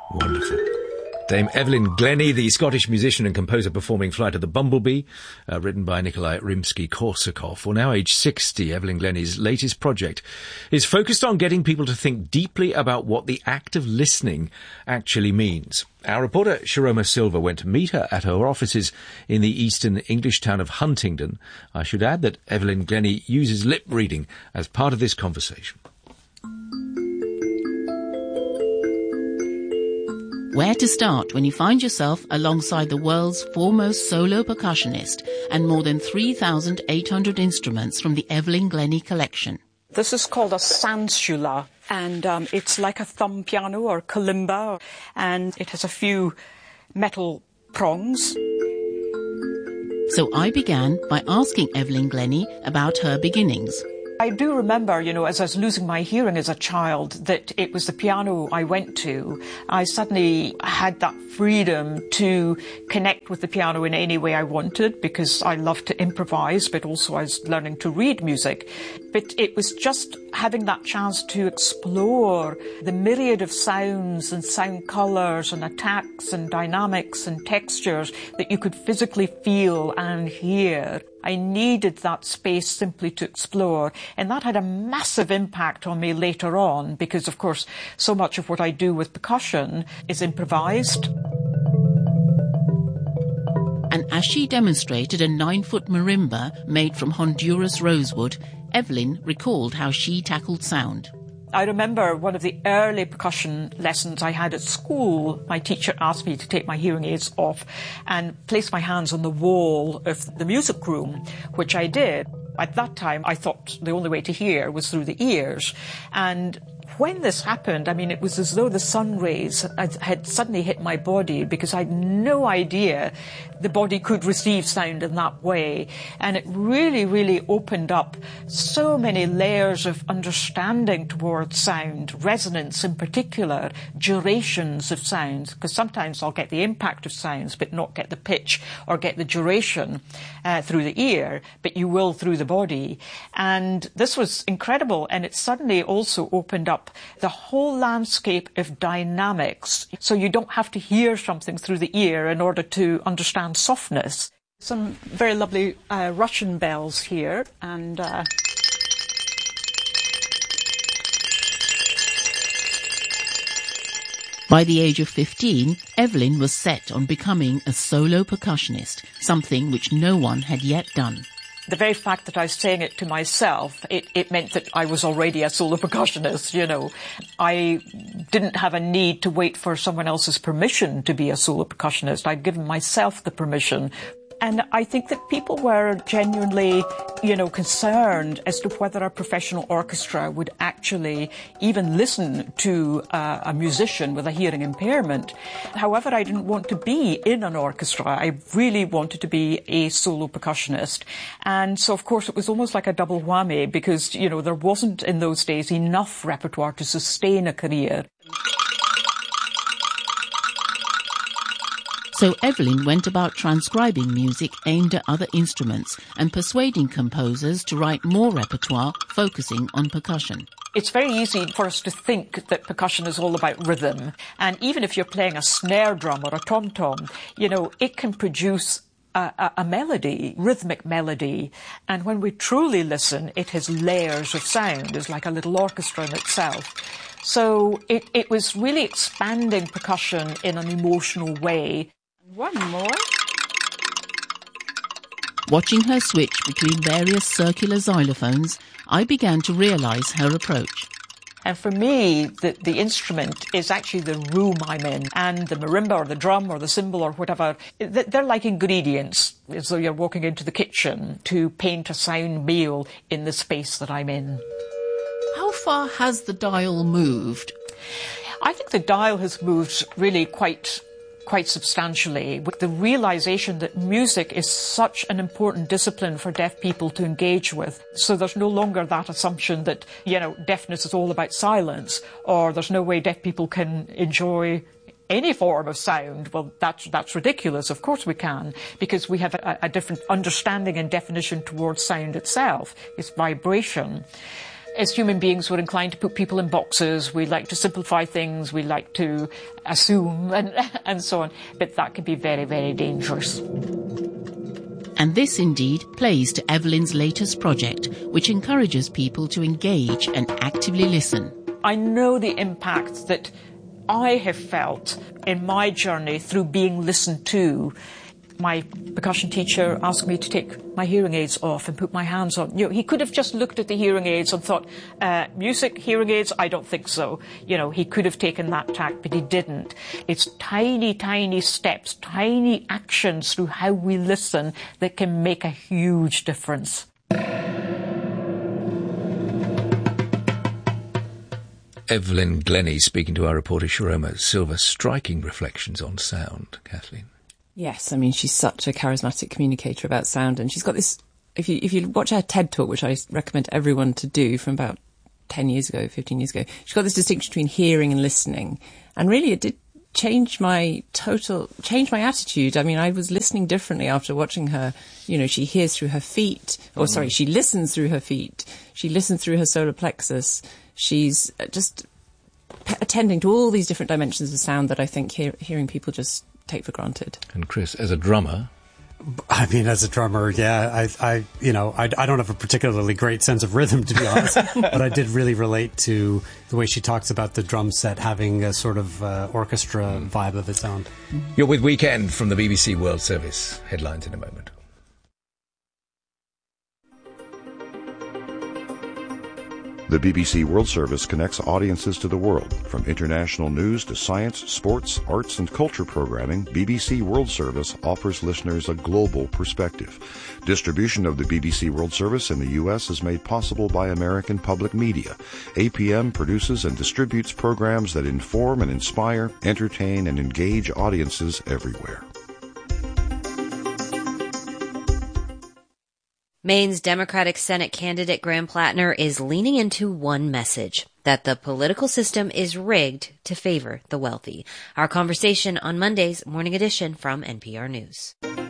Wonderful. Dame Evelyn Glennie, the Scottish musician and composer performing Flight of the Bumblebee, written by Nikolai Rimsky-Korsakov. Well, now age 60, Evelyn Glennie's latest project is focused on getting people to think deeply about what the act of listening actually means. Our reporter, Sharoma Silva, went to meet her at her offices in the eastern English town of Huntingdon. I should add that Evelyn Glennie uses lip reading as part of this conversation. Where to start when you find yourself alongside the world's foremost solo percussionist and more than 3,800 instruments from the Evelyn Glennie collection? This is called a sansula, and it's like a thumb piano or kalimba, and it has a few metal prongs. So I began by asking Evelyn Glennie about her beginnings. I do remember, as I was losing my hearing as a child, that it was the piano I went to. I suddenly had that freedom to connect with the piano in any way I wanted, because I loved to improvise, but also I was learning to read music. But it was just having that chance to explore the myriad of sounds and sound colours and attacks and dynamics and textures that you could physically feel and hear. I needed that space simply to explore, and that had a massive impact on me later on because, of course, so much of what I do with percussion is improvised. And as she demonstrated a 9-foot marimba made from Honduras rosewood, Evelyn recalled how she tackled sound. I remember one of the early percussion lessons I had at school. My teacher asked me to take my hearing aids off and place my hands on the wall of the music room, which I did. At that time, I thought the only way to hear was through the ears. And when this happened, it was as though the sun rays had suddenly hit my body, because I had no idea the body could receive sound in that way. And it really, really opened up so many layers of understanding towards sound, resonance in particular, durations of sounds, because sometimes I'll get the impact of sounds but not get the pitch or get the duration through the ear, but you will through the body. And this was incredible, and it suddenly also opened up the whole landscape of dynamics. So you don't have to hear something through the ear in order to understand softness. Some very lovely Russian bells here, and by the age of 15, Evelyn was set on becoming a solo percussionist, something which no one had yet done. The very fact that I was saying it to myself, it meant that I was already a solo percussionist, I didn't have a need to wait for someone else's permission to be a solo percussionist. I'd given myself the permission. And I think that people were genuinely, concerned as to whether a professional orchestra would actually even listen to a musician with a hearing impairment. However, I didn't want to be in an orchestra. I really wanted to be a solo percussionist. And so, of course, it was almost like a double whammy because, there wasn't in those days enough repertoire to sustain a career. So Evelyn went about transcribing music aimed at other instruments and persuading composers to write more repertoire focusing on percussion. It's very easy for us to think that percussion is all about rhythm. And even if you're playing a snare drum or a tom-tom, it can produce a melody, rhythmic melody. And when we truly listen, it has layers of sound. It's like a little orchestra in itself. So it was really expanding percussion in an emotional way. One more. Watching her switch between various circular xylophones, I began to realise her approach. And for me, the instrument is actually the room I'm in. And the marimba or the drum or the cymbal or whatever, they're like ingredients, as though you're walking into the kitchen to paint a sound meal in the space that I'm in. How far has the dial moved? I think the dial has moved really quite substantially, with the realization that music is such an important discipline for deaf people to engage with. So there's no longer that assumption that, deafness is all about silence, or there's no way deaf people can enjoy any form of sound. Well, that's ridiculous. Of course we can, because we have a different understanding and definition towards sound itself. It's vibration. As human beings, we're inclined to put people in boxes. We like to simplify things. We like to assume and so on. But that can be very, very dangerous. And this indeed plays to Evelyn's latest project, which encourages people to engage and actively listen. I know the impact that I have felt in my journey through being listened to. My percussion teacher asked me to take my hearing aids off and put my hands on. He could have just looked at the hearing aids and thought, music, hearing aids, I don't think so. He could have taken that tack, but he didn't. It's tiny, tiny steps, tiny actions through how we listen that can make a huge difference. Evelyn Glennie speaking to our reporter Sharoma Silva, striking reflections on sound. Kathleen. Yes, I mean, she's such a charismatic communicator about sound, and she's got this, if you watch her TED Talk, which I recommend everyone to do, from about 10 years ago, 15 years ago, she's got this distinction between hearing and listening. And really it did change my attitude. I mean, I was listening differently after watching her. She hears through her feet, she listens through her feet. She listens through her solar plexus. She's just attending to all these different dimensions of sound that I think hearing people just take for granted. And Chris, as a drummer... I mean, as a drummer, yeah, I don't have a particularly great sense of rhythm, to be honest, but I did really relate to the way she talks about the drum set having a sort of orchestra vibe of its own. You're with Weekend from the BBC World Service. Headlines in a moment. The BBC World Service connects audiences to the world. From international news to science, sports, arts and culture programming, BBC World Service offers listeners a global perspective. Distribution of the BBC World Service in the U.S. is made possible by American Public Media. APM produces and distributes programs that inform and inspire, entertain and engage audiences everywhere. Maine's Democratic Senate candidate Graham Plattner is leaning into one message, that the political system is rigged to favor the wealthy. Our conversation on Monday's Morning Edition from NPR News.